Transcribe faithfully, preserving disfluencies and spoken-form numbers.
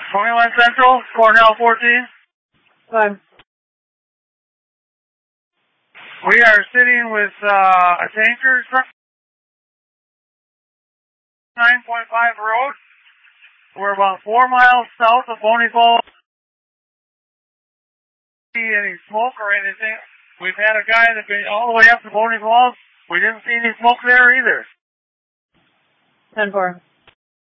twenty-one Central, Cornell fourteen. Fine. We are sitting with uh, a tanker truck, nine point five road. We're about four miles south of Boney Falls. See any smoke or anything? We've had a guy that's been all the way up to Boney Falls. We didn't see any smoke there either. ten four.